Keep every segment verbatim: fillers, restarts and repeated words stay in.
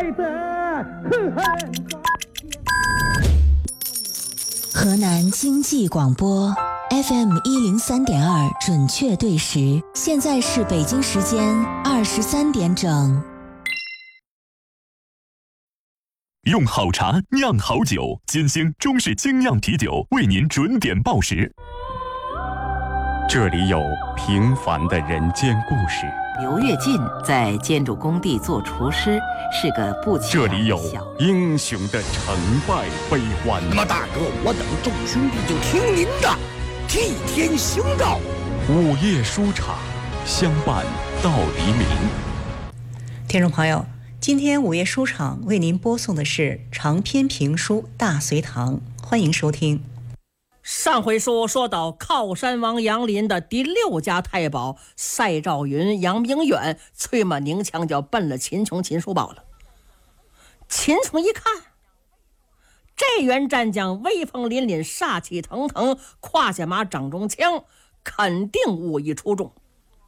河南经济广播 F M 一零三点二准确对时，现在是北京时间二十三点整。 用好茶酿好酒，金星中式精酿啤酒为您准点报时。 这里有平凡的人间故事。 刘跃进在建筑工地做厨师，是个不起眼的小人。 这里有英雄的成败悲欢。 那么大哥，我等众兄弟就听您的，替天行道。 午夜书场，相伴到黎明。 听众朋友，今天午夜书场为您播送的是长篇评书《大隋唐》，欢迎收听。 上回书说到靠山王杨林的第六家太保赛兆云、杨明远催马宁枪就奔了秦琼秦叔宝了。秦琼一看，这员战将威风凛凛，杀气腾腾，胯下马掌中枪，肯定武艺出众。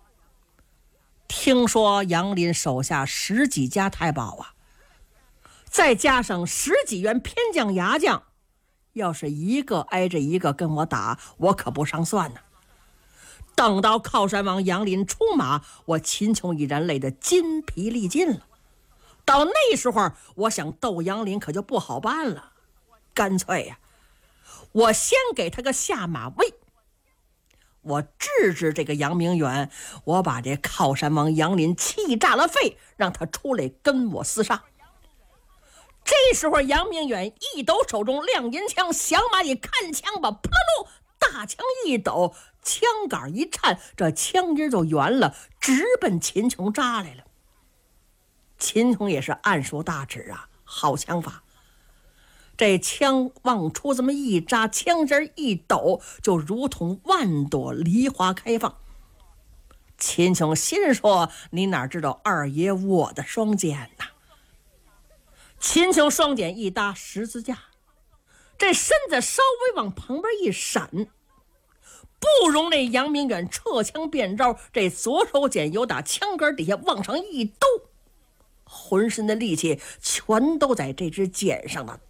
听说杨林手下十几家太保啊，再加上十几员偏将牙将，要是一个挨着一个跟我打，我可不上算呢。等到靠山王杨林出马，我秦琼一人累得筋疲力尽了。到那时候，我想斗杨林可就不好办了。干脆呀、啊，我先给他个下马威，我治治这个杨明远，我把这靠山王杨林气炸了肺，让他出来跟我厮杀。这时候杨明远一抖手中亮银枪，小马一看枪吧，扑噜，大枪一抖，枪杆一颤，这枪音就圆了，直奔秦琼扎来了。秦琼也是暗熟大指啊，好枪法。这枪往出这么一扎，枪针一抖，就如同万朵梨花开放。秦琼心说，你哪知道二爷我的双剑呐？秦琼双锏一搭十字架，这身子稍微往旁边一闪，不容那杨明远撤枪变招，这左手锏由打枪杆底下往上一兜，浑身的力气全都在这支锏上了。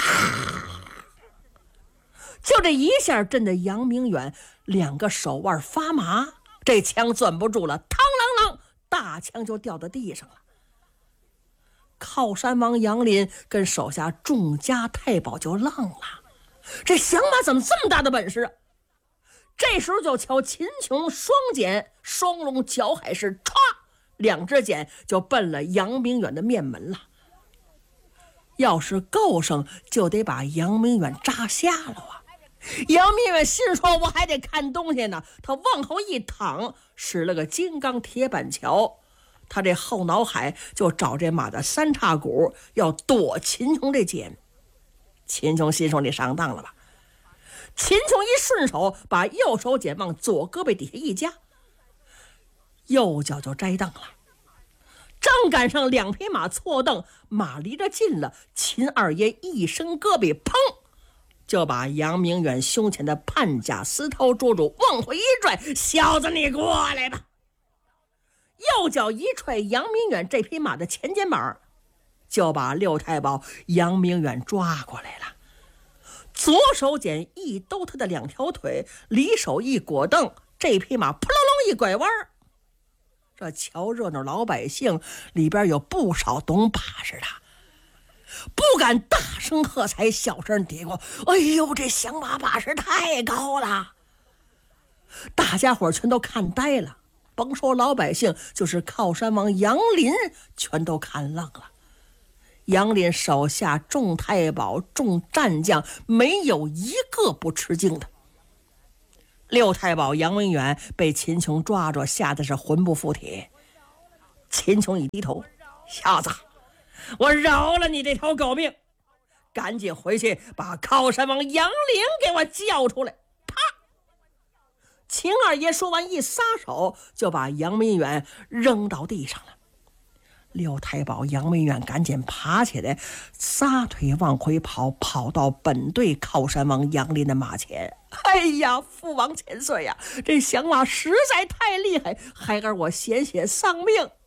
就这一下震得杨明远两个手腕发麻，这枪攥不住了，嘡啷啷，大枪就掉到地上了。靠山王杨林跟手下众家太保就愣了，这响马怎么这么大的本事啊？这时候就瞧秦琼双锏双龙脚海是歘，两只锏就奔了杨明远的面门了。要是够上，就得把杨明远扎下了啊！杨明远心说，我还得看东西呢。他往后一躺，使了个金刚铁板桥，他这后脑海就找这马的三叉骨，要躲秦琼这锏。秦琼心说，你上当了吧？秦琼一顺手把右手锏往左胳膊底下一夹，右脚就摘蹬了。正赶上两匹马错蹬，马离着近了，秦二爷一伸胳膊，砰，就把杨明远胸前的判甲丝绦捉住，往回一拽，小子你过来吧。右脚一踹杨明远这匹马的前肩膀，就把六太保杨明远抓过来了。左手锏一兜他的两条腿，离手一裹蹬，这匹马扑棱棱一拐弯。这瞧热闹老百姓里边有不少懂把式的，不敢大声喝彩，小声嘀咕，哎呦，这响马把式太高了。大家伙全都看呆了，甭说老百姓，就是靠山王杨林全都看愣了。杨林手下众太保众战将，没有一个不吃惊的。六太保杨文远被秦琼抓着，吓得是魂不附体。秦琼一低头，小子，我饶了你这条狗命，赶紧回去把靠山王杨林给我叫出来。啪！秦二爷说完一撒手，就把杨文远扔到地上了。六太保杨文远赶紧爬起来，撒腿往回跑，跑到本队靠山王杨林的马前。哎呀，父王千岁呀，这响马实在太厉害，孩儿我险些丧命。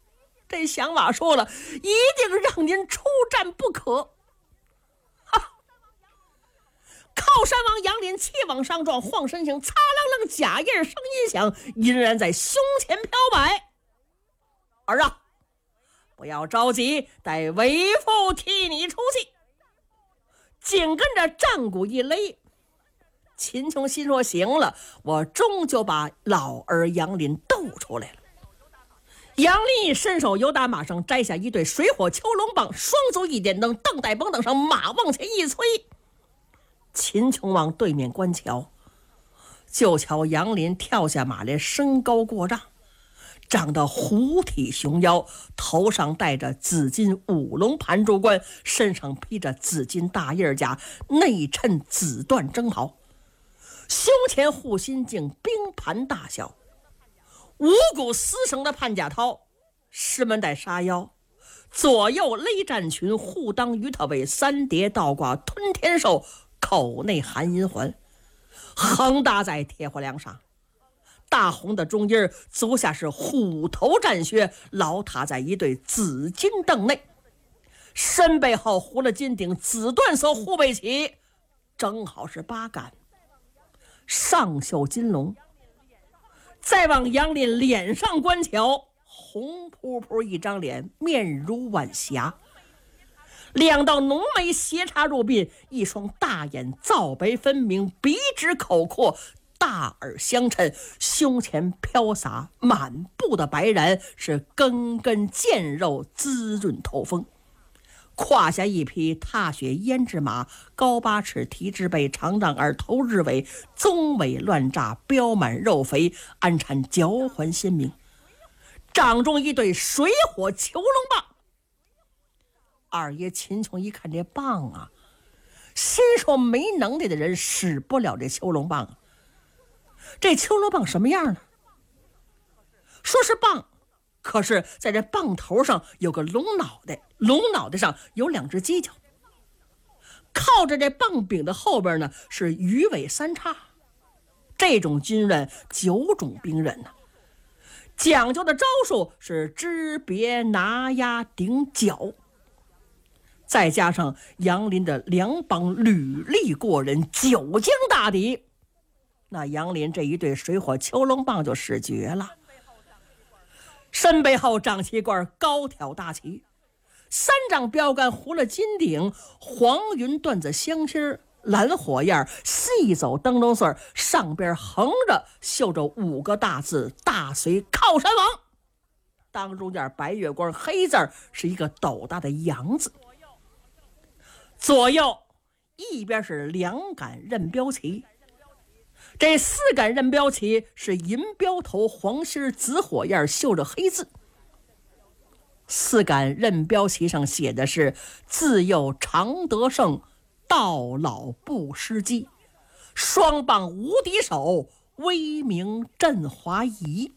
这响马说了，一定让您出战不可。哈！靠山王杨林气往上撞，晃身形，擦啷啷，假叶声音响，隐然在胸前飘摆。儿啊，不要着急，待为父替你出气。紧跟着战鼓一勒，秦琼心说行了，我终究把老儿杨林斗出来了。杨林伸手由打马上摘下一对水火虬龙棒，双足一点蹬，蹬带绷等上马往前一催。秦琼往对面观瞧，就瞧杨林跳下马来，身高过丈，长得虎体熊腰，头上戴着紫金五龙盘珠冠，身上披着紫金大叶甲，内衬紫缎征袍，胸前护心镜冰盘大小，五股丝绳的判甲套，狮门带沙腰，左右勒战裙，护裆鱼头尾，三叠倒挂吞天兽，口内含银环，横搭在铁火梁上。大红的中音，足下是虎头战靴，牢踏在一对紫金镫内，身背后糊了金顶，紫缎所护背起，正好是八杆，上绣金龙。再往杨林脸上观瞧，红扑扑一张脸，面如晚霞，两道浓眉斜插入鬓，一双大眼皂白分明，鼻直口阔，大耳相衬，胸前飘洒满布的白髯，是根根腱肉滋润透风。胯下一匹踏雪胭脂马，高八尺蹄之背，长丈二头日尾，鬃尾乱炸，标满肉肥，安产嚼环鲜明。掌中一对水火虬龙棒。二爷秦琼一看这棒啊，心说没能耐的人使不了这虬龙棒啊。这虬龙棒什么样呢？说是棒，可是在这棒头上有个龙脑袋，龙脑袋上有两只犄角，靠着这棒柄的后边呢是鱼尾三叉。这种军刃九种兵刃呢、啊，讲究的招数是支别拿压顶角，再加上杨林的两膀履历过人，久经大敌，那杨林这一对水火虬龙棒就使绝了。身背后长旗冠，高挑大旗，三丈标杆，糊了金顶，黄云缎子镶芯，蓝火焰，细走灯笼穗，上边横着绣着五个大字：大隋靠山王。当中间白月光，黑字是一个斗大的阳字。左右一边是两杆刃标旗，这四杆刃标旗是银标头，黄心紫火焰，绣着黑字。四杆刃标旗上写的是自幼常得胜，到老不失机，双棒无敌手，威名震华夷。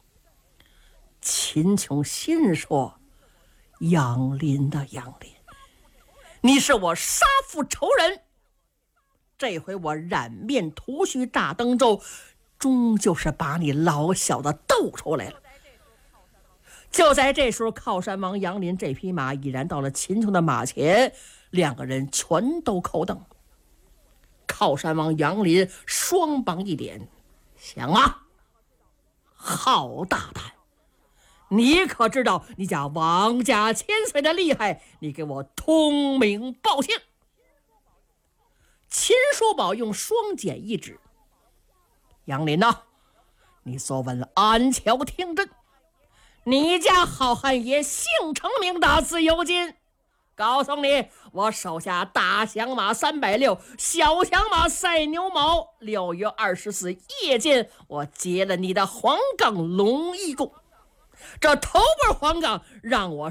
秦琼心说，杨林的杨林，你是我杀父仇人，这回我染面涂须炸登州，终究是把你老小子斗出来了。就在这时候，靠山王杨林这匹马已然到了秦琼的马前，两个人全都扣蹬。靠山王杨林双膀一点，想啊，好大胆！你可知道你家王家千岁的厉害？你给我通名报姓！秦叔宝用双锏一指，杨林呐、啊，你所闻安瞧听真，你家好汉爷姓成名大自由金。告诉你，我手下大响马三百六，小响马赛牛毛。六月二十四夜间，我劫了你的黄冈龙义宫。这头本黄冈让我